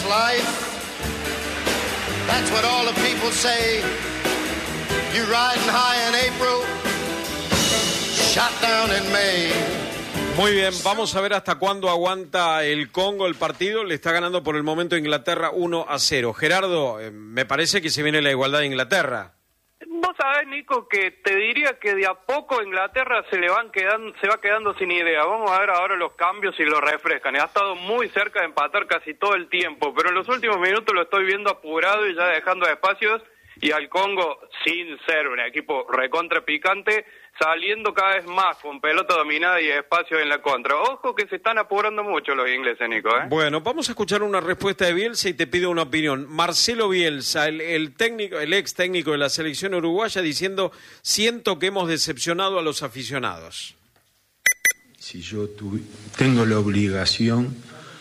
life. That's what all the people say. You riding high in April, shot down in May. Muy bien, vamos a ver hasta cuándo aguanta el Congo el partido. Le está ganando por el momento Inglaterra 1-0. Gerardo, me parece que se viene la igualdad de Inglaterra. Vos sabés, Nico, que te diría que de a poco Inglaterra se va quedando sin idea. Vamos a ver ahora los cambios y lo refrescan. Ha estado muy cerca de empatar casi todo el tiempo, pero en los últimos minutos lo estoy viendo apurado y ya dejando espacios, y al Congo, sin ser un equipo recontra picante, saliendo cada vez más con pelota dominada y espacio en la contra. Ojo que se están apurando mucho los ingleses, Nico, ¿eh? Bueno, vamos a escuchar una respuesta de Bielsa y te pido una opinión. Marcelo Bielsa, el ex técnico de la selección uruguaya, diciendo: siento que hemos decepcionado a los aficionados. Si yo tengo la obligación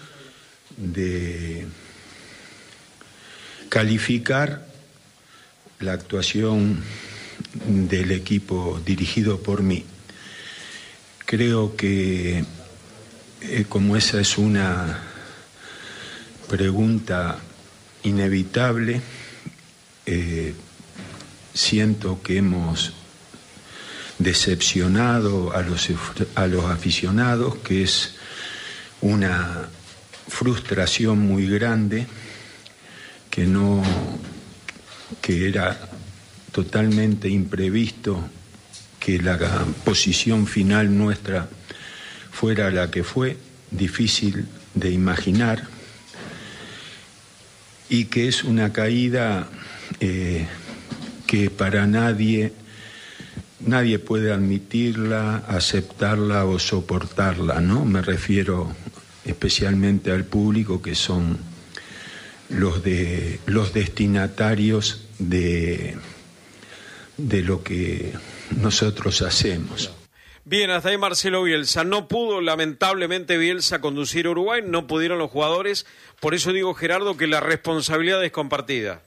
de calificar la actuación del equipo dirigido por mí, creo que como esa es una pregunta inevitable, siento que hemos decepcionado a los aficionados, que es una frustración muy grande, que era totalmente imprevisto que la posición final nuestra fuera la que fue, difícil de imaginar, y que es una caída que para nadie puede admitirla, aceptarla o soportarla, ¿no? Me refiero especialmente al público, que son los destinatarios de lo que nosotros hacemos. Bien, hasta ahí Marcelo Bielsa. No pudo, lamentablemente, Bielsa conducir a Uruguay, no pudieron los jugadores. Por eso digo, Gerardo, que la responsabilidad es compartida.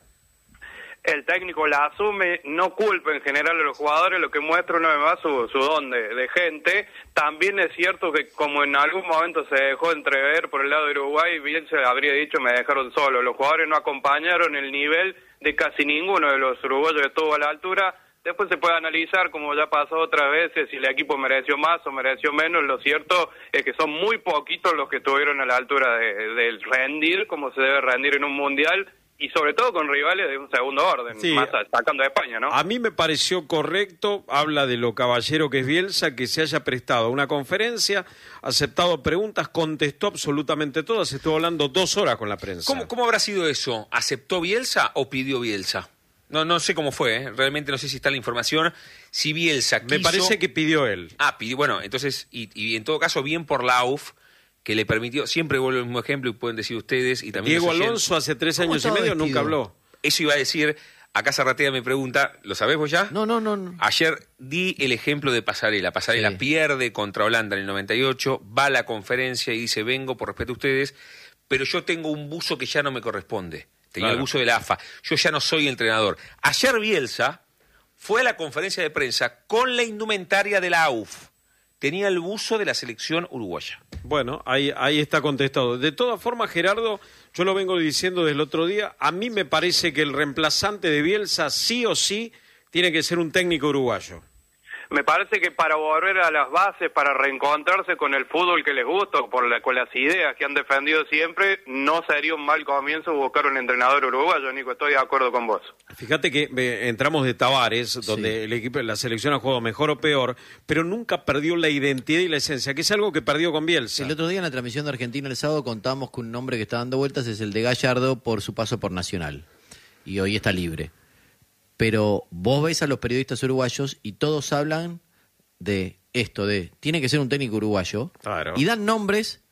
El técnico la asume, no culpa en general a los jugadores, lo que muestra una vez más su don de gente. También es cierto que, como en algún momento se dejó entrever por el lado de Uruguay, bien se habría dicho: me dejaron solo. Los jugadores no acompañaron el nivel de casi ninguno de los uruguayos que estuvo a la altura. Después se puede analizar, como ya pasó otras veces, si el equipo mereció más o mereció menos. Lo cierto es que son muy poquitos los que estuvieron a la altura de rendir como se debe rendir en un mundial, y sobre todo con rivales de un segundo orden, sí, más sacando de España, ¿no? A mí me pareció correcto, habla de lo caballero que es Bielsa, que se haya prestado a una conferencia, aceptado preguntas, contestó absolutamente todas, estuvo hablando 2 horas con la prensa. ¿Cómo habrá sido eso? ¿Aceptó Bielsa o pidió Bielsa? No sé cómo fue, ¿eh? Realmente no sé si está la información. Si Bielsa quiso... Me parece que pidió él. Pidió, bueno, entonces, y en todo caso, bien por la AUF, que le permitió, siempre vuelvo al mismo ejemplo y pueden decir ustedes, y también Diego Alonso hace 3 años y medio nunca habló. Eso iba a decir, acá Zarratea me pregunta, ¿lo sabés vos ya? No. Ayer di el ejemplo de Pasarela. Pasarela pierde contra Holanda en el 98, va a la conferencia y dice: vengo por respeto a ustedes, pero yo tengo un buzo que ya no me corresponde. Tenía el buzo de la AFA. Yo ya no soy entrenador. Ayer Bielsa fue a la conferencia de prensa con la indumentaria de la AUF. Tenía el buzo de la selección uruguaya. Bueno, ahí está contestado. De todas formas, Gerardo, yo lo vengo diciendo desde el otro día, a mí me parece que el reemplazante de Bielsa sí o sí tiene que ser un técnico uruguayo. Me parece que para volver a las bases, para reencontrarse con el fútbol que les gusta, con las ideas que han defendido siempre, no sería un mal comienzo buscar un entrenador uruguayo, Nico, estoy de acuerdo con vos. Fíjate que entramos de Tavares, donde el equipo, la selección ha jugado mejor o peor, pero nunca perdió la identidad y la esencia, que es algo que perdió con Bielsa. El otro día en la transmisión de Argentina el sábado contamos que un nombre que está dando vueltas es el de Gallardo por su paso por Nacional, y hoy está libre. Pero vos ves a los periodistas uruguayos y todos hablan de esto, tiene que ser un técnico uruguayo, claro, y dan nombres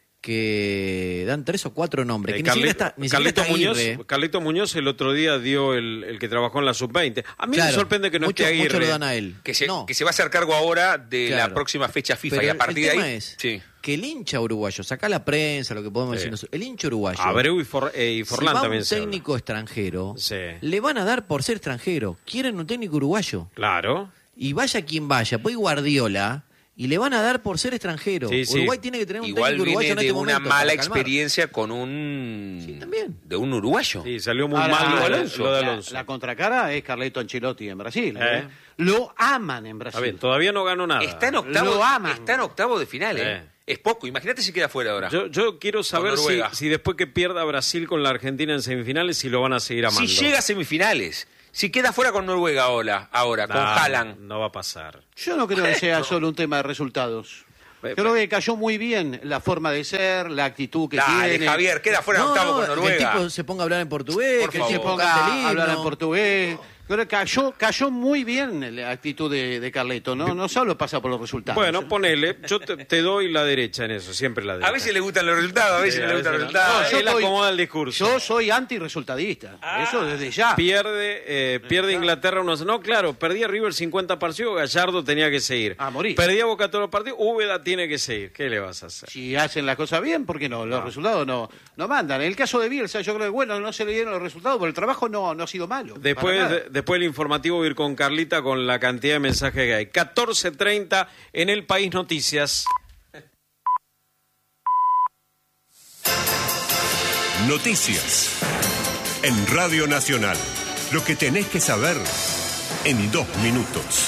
que dan 3 o 4 nombres. Que Carlito Muñoz el otro día dio el que trabajó en la Sub-20. A mí me sorprende que no esté Aguirre. Muchos lo dan a él. Que se va a hacer cargo ahora de la próxima fecha FIFA. Pero y a partir de ahí... el tema es que el hincha uruguayo, saca la prensa, lo que podemos decir nosotros, el hincha uruguyo... Abreu y Forlán también se habla. Un técnico extranjero, le van a dar por ser extranjero. Quieren un técnico uruguayo. Claro. Y vaya quien vaya, pues Guardiola... Y le van a dar por ser extranjero. Uruguay tiene que tener un técnico uruguayo en este momento. Igual viene de una mala experiencia con un bien. ¿De un uruguayo? Sí, salió muy Ahora, mal Alonso. lo de Alonso. La contracara es Carleto Ancelotti en Brasil. ¿Eh? Lo aman en Está Brasil. bien, todavía no ganó nada. Está en Lo aman. octavo de final, ¿eh? Es poco. Imagínate si queda fuera ahora. Yo quiero saber Con Noruega. si después que pierda Brasil con la Argentina en semifinales, si lo van a seguir amando. Si llega a semifinales, si queda fuera con Noruega ahora con Haaland. No va a pasar. Yo no creo que sea solo un tema de resultados. Creo que cayó muy bien la forma de ser, la actitud que Dale, tiene. Javier, queda fuera en octavo con que el Noruega. tipo se ponga a hablar en portugués, Por que el favor. tipo Ponga cante a el hablar en himno. portugués. Creo que cayó muy bien la actitud de Carleto, ¿no? No solo pasa por los resultados. Bueno, ponele. Yo te doy la derecha en eso, siempre la derecha. A veces le gustan los resultados, a veces no le gustan los no. resultados. Él acomoda el discurso. Yo soy antirresultadista. Eso desde ya. Pierde Inglaterra unos. No, claro, perdía River 50 partidos, Gallardo tenía que seguir. A morir. Perdía Boca todos los partidos, Úbeda tiene que seguir. ¿Qué le vas a hacer? Si hacen las cosas bien, ¿por qué no? Los resultados no mandan. En el caso de Bielsa, yo creo que bueno, no se le dieron los resultados, pero el trabajo no ha sido malo. Después, Para nada. después el informativo voy a ir con Carlita con la cantidad de mensajes que hay. 14:30 en El País Noticias. Noticias. En Radio Nacional. Lo que tenés que saber en 2 minutos.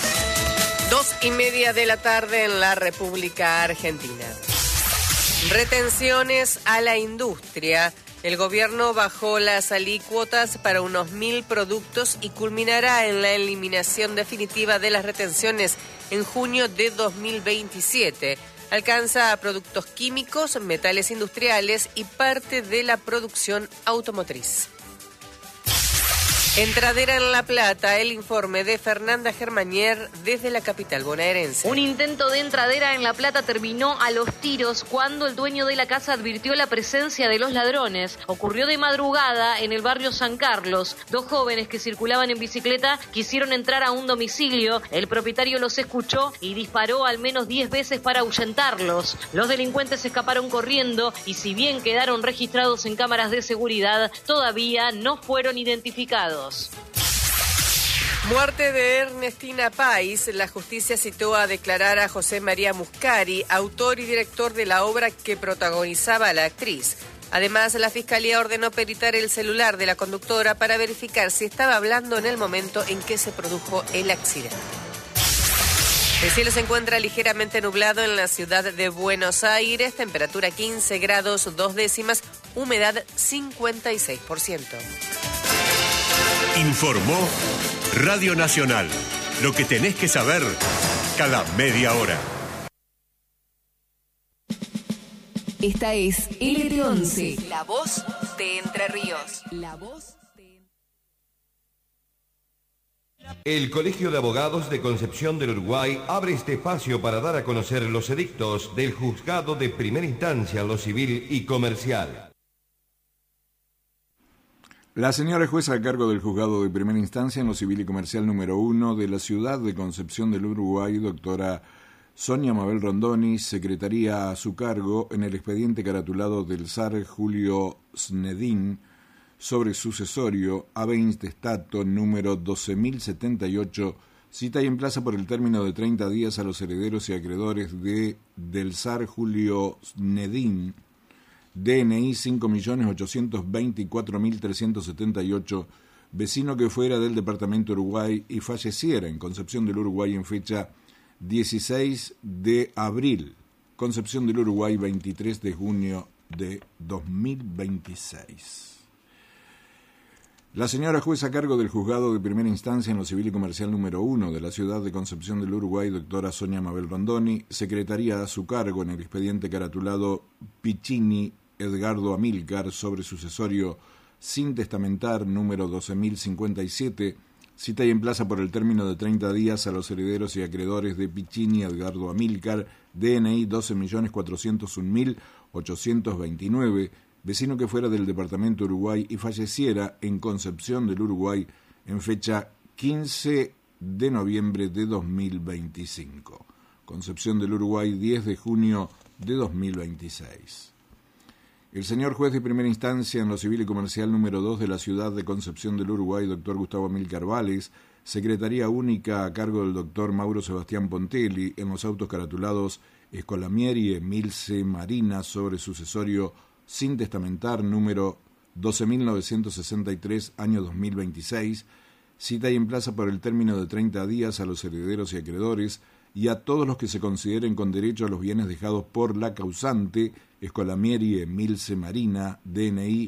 2:30 de la tarde en la República Argentina. Retenciones a la industria. El gobierno bajó las alícuotas para unos 1.000 productos y culminará en la eliminación definitiva de las retenciones en junio de 2027. Alcanza a productos químicos, metales industriales y parte de la producción automotriz. Entradera en La Plata, el informe de Fernanda Germanier desde la capital bonaerense. Un intento de entradera en La Plata terminó a los tiros cuando el dueño de la casa advirtió la presencia de los ladrones. Ocurrió de madrugada en el barrio San Carlos. 2 jóvenes que circulaban en bicicleta quisieron entrar a un domicilio. El propietario los escuchó y disparó al menos 10 veces para ahuyentarlos. Los delincuentes escaparon corriendo y si bien quedaron registrados en cámaras de seguridad, todavía no fueron identificados. Muerte de Ernestina Pais. La justicia citó a declarar a José María Muscari, autor y director de la obra que protagonizaba a la actriz. Además, la fiscalía ordenó peritar el celular de la conductora para verificar si estaba hablando en el momento en que se produjo el accidente. El cielo se encuentra ligeramente nublado en la ciudad de Buenos Aires, temperatura 15 grados 2 décimas, humedad 56%. Informó Radio Nacional. Lo que tenés que saber cada media hora. Esta es LT11, la voz de Entre Ríos. La voz de... El Colegio de Abogados de Concepción del Uruguay abre este espacio para dar a conocer los edictos del Juzgado de Primera Instancia en lo civil y comercial. La señora jueza a cargo del Juzgado de Primera Instancia en lo Civil y Comercial número 1 de la ciudad de Concepción del Uruguay, doctora Sonia Mabel Rondoni, secretaría a su cargo en el expediente caratulado del SAR Julio Snedin sobre sucesorio habeas testato número 12.078, cita y emplaza por el término de 30 días a los herederos y acreedores del SAR Julio Snedin, DNI 5.824.378, vecino que fuera del departamento Uruguay y falleciera en Concepción del Uruguay en fecha 16 de abril, Concepción del Uruguay 23 de junio de 2026. La señora jueza a cargo del Juzgado de Primera Instancia en lo Civil y Comercial número 1 de la ciudad de Concepción del Uruguay, doctora Sonia Mabel Rondoni, secretaría a su cargo en el expediente caratulado Piccini Edgardo Amílcar sobre sucesorio sin testamentar número 12.057, cita y emplaza por el término de 30 días a los herederos y acreedores de Piccini Edgardo Amílcar, DNI 12.401.829, vecino que fuera del departamento Uruguay y falleciera en Concepción del Uruguay en fecha 15 de noviembre de 2025. Concepción del Uruguay, 10 de junio de 2026. El señor juez de primera instancia en lo civil y comercial número 2 de la ciudad de Concepción del Uruguay, doctor Gustavo Amílcar Vales, secretaría única a cargo del doctor Mauro Sebastián Pontelli en los autos caratulados Escolamieri y Emilce Marina sobre sucesorio sin testamentar número 12.963, año 2026, cita y emplaza por el término de 30 días a los herederos y acreedores y a todos los que se consideren con derecho a los bienes dejados por la causante, Escolamieri Emilce Marina, DNI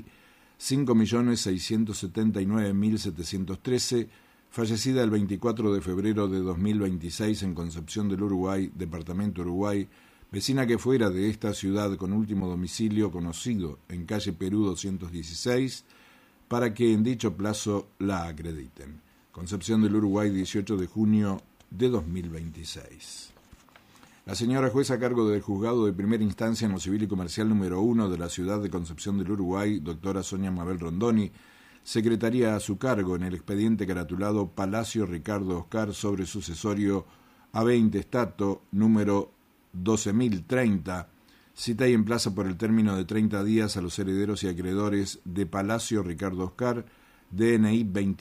5.679.713, fallecida el 24 de febrero de 2026 en Concepción del Uruguay, departamento Uruguay, vecina que fuera de esta ciudad con último domicilio conocido en calle Perú 216, para que en dicho plazo la acrediten. Concepción del Uruguay, 18 de junio de 2026. La señora jueza a cargo del Juzgado de Primera Instancia en lo Civil y Comercial número 1 de la ciudad de Concepción del Uruguay, doctora Sonia Mabel Rondoni, secretaria a su cargo en el expediente caratulado Palacio Ricardo Oscar sobre sucesorio A20 Estato número 12.030, cita y emplaza por el término de 30 días a los herederos y acreedores de Palacio Ricardo Oscar, DNI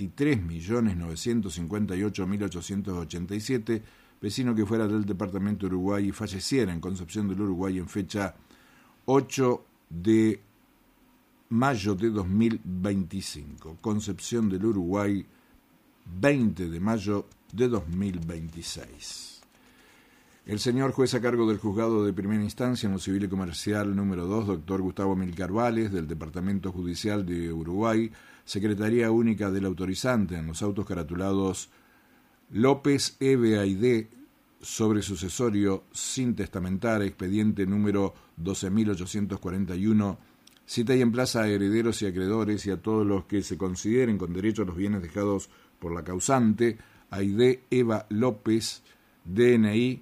23.958.887, vecino que fuera del departamento Uruguay y falleciera en Concepción del Uruguay en fecha 8 de mayo de 2025. Concepción del Uruguay, 20 de mayo de 2026. El señor juez a cargo del Juzgado de Primera Instancia en lo Civil y Comercial número 2, doctor Gustavo Milcar Vales, del Departamento Judicial de Uruguay, Secretaría Única del Autorizante en los autos caratulados López EBAID sobre sucesorio sin testamentar, expediente número 12.841, cita y emplaza a herederos y acreedores y a todos los que se consideren con derecho a los bienes dejados por la causante, Aide Eva López, DNI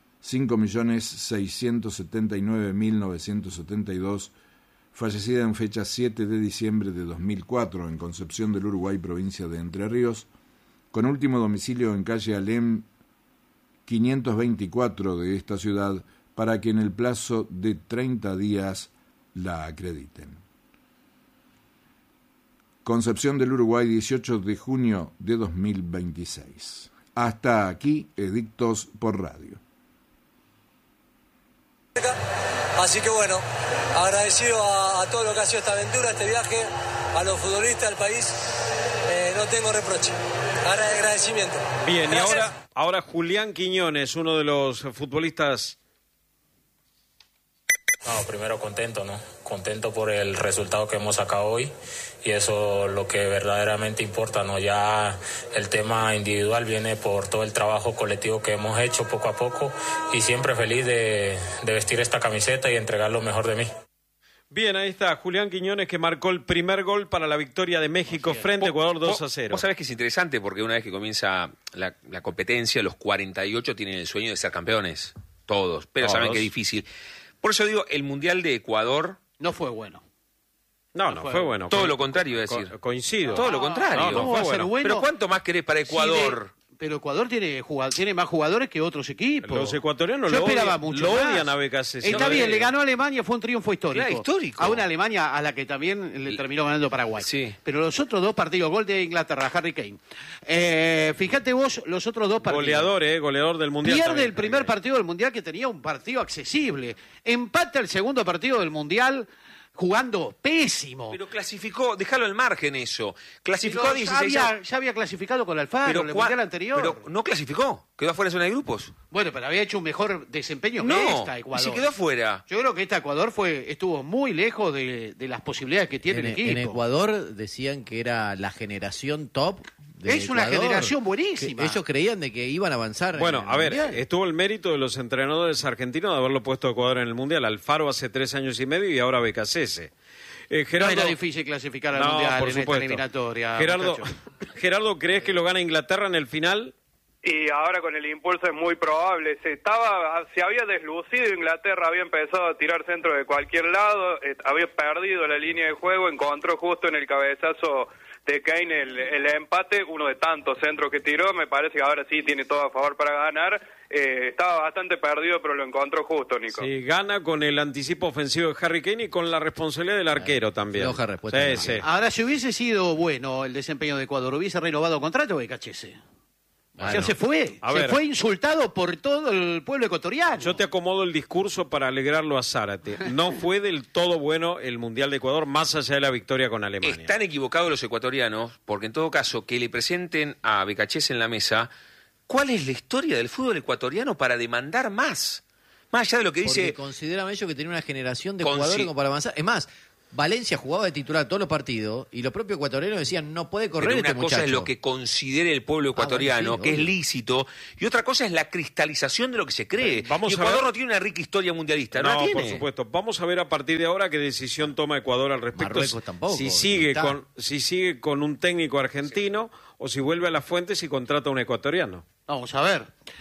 5.679.972, fallecida en fecha 7 de diciembre de 2004 en Concepción del Uruguay, provincia de Entre Ríos, con último domicilio en calle Alem 524 de esta ciudad, para que en el plazo de 30 días la acrediten. Concepción del Uruguay, 18 de junio de 2026. Hasta aquí, edictos por radio. Así que bueno, agradecido a todo lo que ha sido esta aventura, este viaje, a los futbolistas, al país, no tengo reproche. Agradecimiento. Bien, Gracias. Y ahora Julián Quiñones, uno de los futbolistas. No, primero contento, ¿no? Contento por el resultado que hemos sacado hoy y eso es lo que verdaderamente importa, ¿no? Ya el tema individual viene por todo el trabajo colectivo que hemos hecho poco a poco y siempre feliz de vestir esta camiseta y entregar lo mejor de mí. Bien, ahí está Julián Quiñones, que marcó el primer gol para la victoria de México frente a Ecuador 2-0. Vos sabés que es interesante porque una vez que comienza la competencia, los 48 tienen el sueño de ser campeones, todos, pero saben que es difícil. Por eso digo, el Mundial de Ecuador no fue bueno. No fue bueno. Todo lo contrario, es decir. Coincido. Todo lo contrario. No fue bueno. Pero ¿cuánto más querés para Ecuador? Pero Ecuador tiene más jugadores que otros equipos. Los ecuatorianos Yo esperaba mucho más. odian a BKC. Está bien, le ganó a Alemania, fue un triunfo histórico. Era histórico. A una Alemania a la que también le terminó ganando Paraguay. Sí. Pero los otros dos partidos, gol de Inglaterra, Harry Kane. Fíjate vos, los otros dos partidos. Goleador del Mundial. Pierde también. el primer partido del Mundial, que tenía un partido accesible. Empata el segundo partido del Mundial jugando pésimo. Pero clasificó, déjalo al margen eso. Clasificó a 16. Ya había clasificado con Alfaro en el Mundial anterior. Pero no clasificó, quedó afuera de zona de grupos. Bueno, pero había hecho un mejor desempeño que esta Ecuador. Se quedó afuera. Yo creo que esta Ecuador estuvo muy lejos de las posibilidades que tiene el equipo. En Ecuador decían que era la generación top. Es una generación buenísima. Ellos creían de que iban a avanzar. Bueno, en el a ver, Mundial. estuvo el mérito de los entrenadores argentinos de haberlo puesto a Ecuador en el Mundial. Alfaro hace 3 años y medio y ahora Becasese. No era difícil clasificar al Mundial por en esta supuesto. eliminatoria. Gerardo, ¿crees que lo gana Inglaterra en el final? Y ahora con el impulso es muy probable. Se había deslucido Inglaterra, había empezado a tirar centro de cualquier lado, había perdido la línea de juego, encontró justo en el cabezazo de Kane el empate, uno de tantos centros que tiró. Me parece que ahora sí tiene todo a favor para ganar. Estaba bastante perdido, pero lo encontró justo, Nico. Sí, gana con el anticipo ofensivo de Harry Kane y con la responsabilidad del arquero también. Floja respuesta. Sí. Ahora, si hubiese sido bueno el desempeño de Ecuador, ¿hubiese renovado contrato o Becachese? O sea, se fue insultado por todo el pueblo ecuatoriano. Yo te acomodo el discurso para alegrarlo a Zárate. No fue del todo bueno el Mundial de Ecuador, más allá de la victoria con Alemania. Están equivocados los ecuatorianos, porque en todo caso, que le presenten a Becachés en la mesa, ¿cuál es la historia del fútbol ecuatoriano para demandar más? Más allá de lo que dice... Porque consideran ellos que tenía una generación de jugadores como para avanzar. Es más, Valencia jugaba de titular todos los partidos y los propios ecuatorianos decían no puede correr pero este una cosa muchacho. es lo que considere el pueblo ecuatoriano, bueno, sí, que obvio. es lícito, y otra cosa es la cristalización de lo que se cree. Vamos y a Ecuador ver... no tiene una rica historia mundialista, ¿no la tiene? por supuesto. Vamos a ver a partir de ahora qué decisión toma Ecuador al respecto. Marruecos tampoco. Si sigue con un técnico argentino o si vuelve a las fuentes y contrata a un ecuatoriano. Vamos a ver.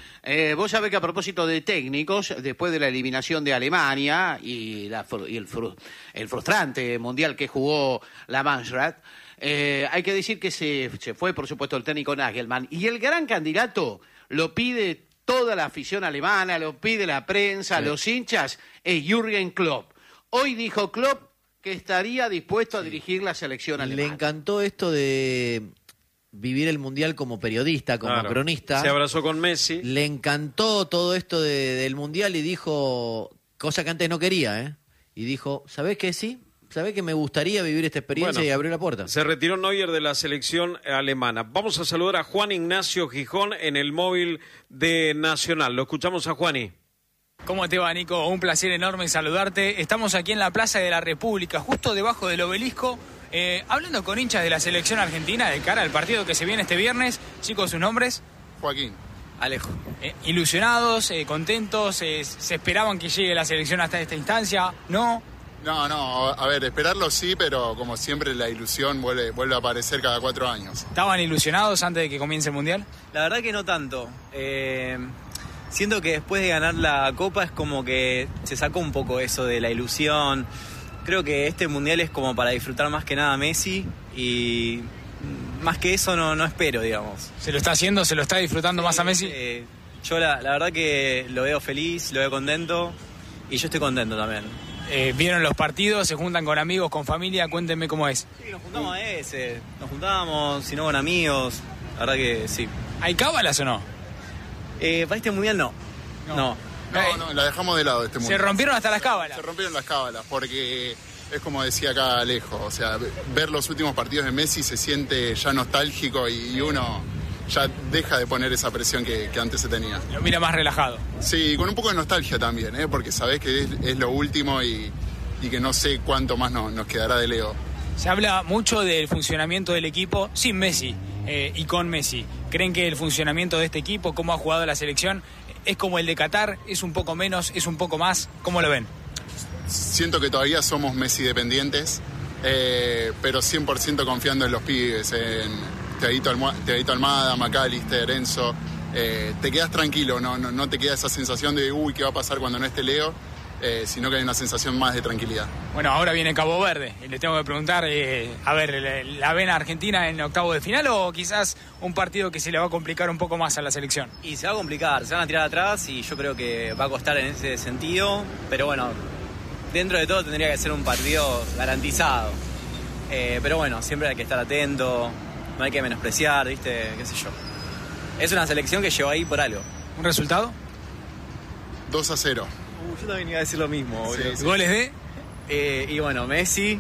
Vos sabés que a propósito de técnicos, después de la eliminación de Alemania y el frustrante mundial que jugó la Mannschaft, hay que decir que se fue, por supuesto, el técnico Nagelsmann. Y el gran candidato lo pide toda la afición alemana, lo pide la prensa, los hinchas, es Jürgen Klopp. Hoy dijo Klopp que estaría dispuesto a dirigir la selección alemana. Le encantó esto de vivir el Mundial como periodista, como cronista. Se abrazó con Messi. Le encantó todo esto del Mundial y dijo, cosa que antes no quería, ¿eh? Y dijo, ¿sabés qué? Sí, ¿sabés que me gustaría vivir esta experiencia? Y abrió la puerta. Se retiró Neuer de la selección alemana. Vamos a saludar a Juan Ignacio Gijón en el móvil de Nacional. Lo escuchamos a Juani. ¿Cómo te va, Nico? Un placer enorme saludarte. Estamos aquí en la Plaza de la República, justo debajo del obelisco, hablando con hinchas de la selección argentina de cara al partido que se viene este viernes. Chicos, ¿sus nombres? Joaquín. Alejo. ¿Ilusionados, contentos? ¿Se esperaban que llegue la selección hasta esta instancia? ¿No? No, a ver, esperarlo sí, pero como siempre la ilusión vuelve a aparecer cada 4 años. ¿Estaban ilusionados antes de que comience el Mundial? La verdad que no tanto. Siento que después de ganar la Copa es como que se sacó un poco eso de la ilusión. Creo que este Mundial es como para disfrutar más que nada Messi y más que eso no espero, digamos. ¿Se lo está haciendo? ¿Se lo está disfrutando más a Messi? Yo la verdad que lo veo feliz, lo veo contento y yo estoy contento también. ¿Vieron los partidos? ¿Se juntan con amigos, con familia? Cuéntenme cómo es. Sí, nos juntamos nos juntamos, si no con amigos, la verdad que sí. ¿Hay cábalas o no? Para este Mundial no. No, la dejamos de lado este Mundial. ¿Se rompieron hasta las cábalas? Se rompieron las cábalas porque es como decía acá Alejo, o sea, ver los últimos partidos de Messi se siente ya nostálgico y uno ya deja de poner esa presión que antes se tenía. Lo mira más relajado. Sí, con un poco de nostalgia también, porque sabés que es lo último y que no sé cuánto más nos quedará de Leo. Se habla mucho del funcionamiento del equipo sin Messi y con Messi. ¿Creen que el funcionamiento de este equipo, cómo ha jugado la selección, es como el de Qatar? ¿Es un poco menos? ¿Es un poco más? ¿Cómo lo ven? Siento que todavía somos Messi dependientes, pero 100% confiando en los pibes, en Thiaguito Almada, McAllister, Enzo. Te quedas tranquilo, no te queda esa sensación de ¿qué va a pasar cuando no esté Leo? Sino que hay una sensación más de tranquilidad. Bueno, ahora viene Cabo Verde y le tengo que preguntar, a ver, ¿la ven a Argentina en octavo de final o quizás un partido que se le va a complicar un poco más a la selección? Y se va a complicar, se van a tirar atrás y yo creo que va a costar en ese sentido, pero bueno, dentro de todo tendría que ser un partido garantizado. Pero bueno, siempre hay que estar atento, no hay que menospreciar, ¿viste? Qué sé yo. Es una selección que llegó ahí por algo. ¿Un resultado? 2-0. Yo también iba a decir lo mismo, boludo. Sí. ¿Goles de? Y bueno, Messi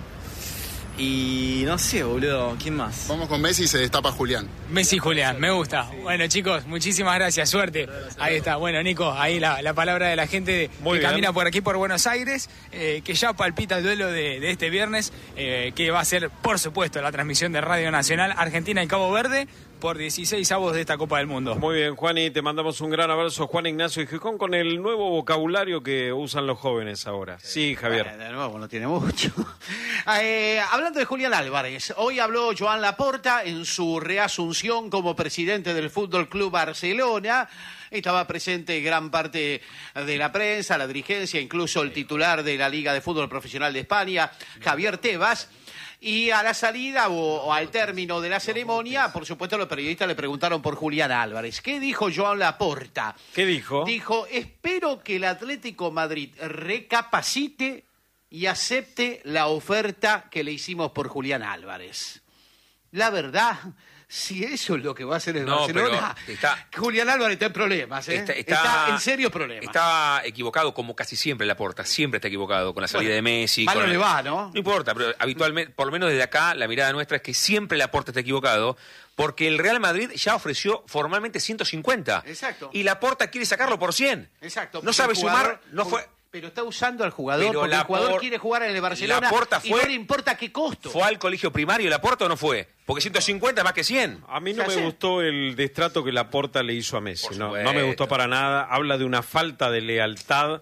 y no sé, boludo, ¿quién más? Vamos con Messi y se destapa Julián. Messi y Julián, me gusta. Sí. Bueno, chicos, muchísimas gracias, suerte. Ahí está, bueno, Nico, ahí la palabra de la gente que camina por aquí, por Buenos Aires, que ya palpita el duelo de este viernes, que va a ser, por supuesto, la transmisión de Radio Nacional Argentina y Cabo Verde por 16avos de esta Copa del Mundo. Muy bien, Juani, te mandamos un gran abrazo, Juan Ignacio Gijón, con el nuevo vocabulario que usan los jóvenes ahora. Sí, Javier. De nuevo, no tiene mucho. Hablando de Julián Álvarez, hoy habló Joan Laporta en su reasunción como presidente del Fútbol Club Barcelona. Estaba presente gran parte de la prensa, la dirigencia, incluso el titular de la Liga de Fútbol Profesional de España, Javier Tebas. Y a la salida o al término de la ceremonia, por supuesto, los periodistas le preguntaron por Julián Álvarez. ¿Qué dijo Joan Laporta? ¿Qué dijo? Dijo, espero que el Atlético Madrid recapacite y acepte la oferta que le hicimos por Julián Álvarez. La verdad, Si eso es lo que va a hacer el Barcelona, Julián Álvarez está en problemas, ¿eh? Está en serios problemas. Está equivocado, como casi siempre Laporta. Siempre está equivocado con la salida de Messi. Malo le va, ¿no? No importa, pero habitualmente, por lo menos desde acá, la mirada nuestra es que siempre Laporta está equivocado, porque el Real Madrid ya ofreció formalmente 150. Exacto. Y Laporta quiere sacarlo por 100. Exacto. No sabe sumar, no fue... Pero está usando al jugador, porque el jugador quiere jugar en el Barcelona y no le importa qué costo. ¿Fue al colegio primario Laporta o no fue? Porque 150 más que 100. A mí no me gustó el destrato que Laporta le hizo a Messi. No me gustó para nada. Habla de una falta de lealtad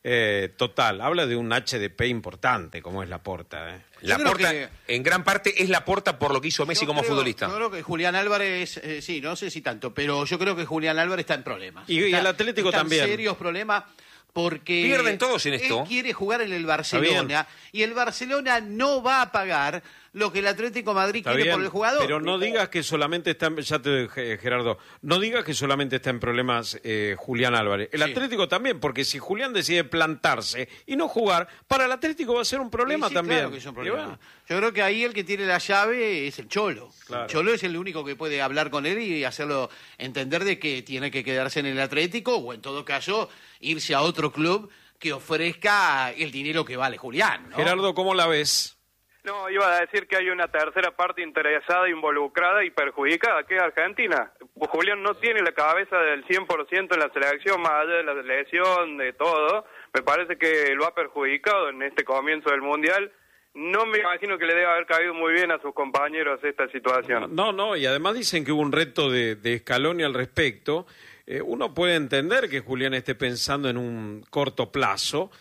total. Habla de un HDP importante, como es Laporta. Laporta, en gran parte, es Laporta por lo que hizo Messi como futbolista. Yo creo que Julián Álvarez, sí, no sé si tanto, pero yo creo que Julián Álvarez está en problemas. Y el Atlético también. En serios problemas. Porque pierden todos en esto. Él quiere jugar en el Barcelona y el Barcelona no va a pagar lo que el Atlético de Madrid quiere por el jugador. Pero no digas que solamente está Gerardo, no digas que solamente está en problemas Julián Álvarez. El Atlético también, porque si Julián decide plantarse y no jugar, para el Atlético va a ser un problema también. Claro que es un problema. Yo creo que ahí el que tiene la llave es el Cholo. Claro. El Cholo es el único que puede hablar con él y hacerlo entender de que tiene que quedarse en el Atlético o en todo caso irse a otro club que ofrezca el dinero que vale Julián, ¿no? Gerardo, ¿cómo la ves? No, iba a decir que hay una tercera parte interesada, involucrada y perjudicada, que es Argentina. Julián no tiene la cabeza del 100% en la selección, más allá de la lesión, de todo. Me parece que lo ha perjudicado en este comienzo del Mundial. No me imagino que le debe haber caído muy bien a sus compañeros esta situación. No, y además dicen que hubo un reto de Scaloni al respecto. Uno puede entender que Julián esté pensando en un corto plazo,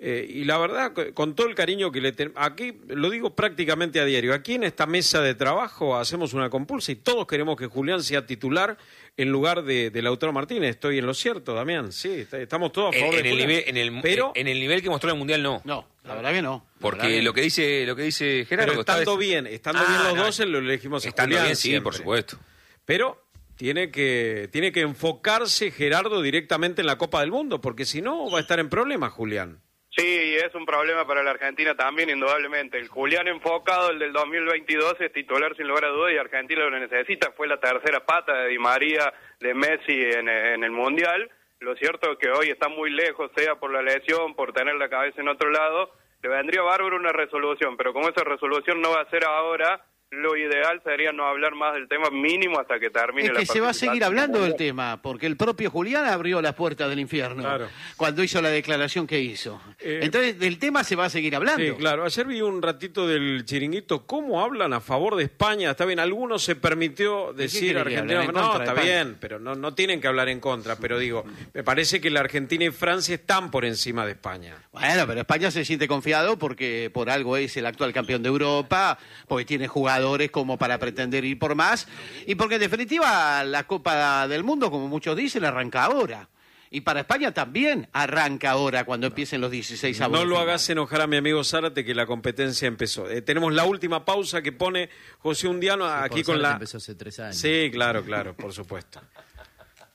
y la verdad, con todo el cariño que le tenemos, aquí lo digo prácticamente a diario, aquí en esta mesa de trabajo hacemos una compulsa y todos queremos que Julián sea titular en lugar de Lautaro Martínez. ¿Estoy en lo cierto, Damián? Sí, estamos todos a favor de Julián. Pero en el nivel que mostró en el Mundial no. No, la verdad que no. Porque lo que dice Gerardo... Pero estando bien los dos, lo elegimos a Julián. Bien, sí, por supuesto. Pero... Tiene que enfocarse Gerardo directamente en la Copa del Mundo, porque si no va a estar en problemas, Julián. Sí, es un problema para la Argentina también, indudablemente. El Julián enfocado, el del 2022, es titular sin lugar a dudas y Argentina lo necesita. Fue la tercera pata de Di María, de Messi en el Mundial. Lo cierto es que hoy está muy lejos, sea por la lesión, por tener la cabeza en otro lado. Le vendría bárbaro una resolución, pero como esa resolución no va a ser ahora... Lo ideal sería no hablar más del tema mínimo hasta que termine la participación. Es que se va a seguir hablando del tema, porque el propio Julián abrió las puertas del infierno cuando hizo la declaración que hizo. Entonces, del tema se va a seguir hablando. Sí, claro. Ayer vi un ratito del Chiringuito. ¿Cómo hablan a favor de España? Está bien, algunos se permitió decir Argentina... No, está bien, pero no tienen que hablar en contra. Pero digo, me parece que la Argentina y Francia están por encima de España. Bueno, pero España se siente confiado porque por algo es el actual campeón de Europa, porque tiene jugadores como para pretender ir por más, y porque en definitiva la Copa del Mundo, como muchos dicen, arranca ahora. Y para España también arranca ahora, cuando empiecen los 16 avos. No lo hagas enojar a mi amigo Zárate, que la competencia empezó. Tenemos la última pausa que pone José Undiano aquí con la... Empezó hace 3 años. Sí, claro, por supuesto.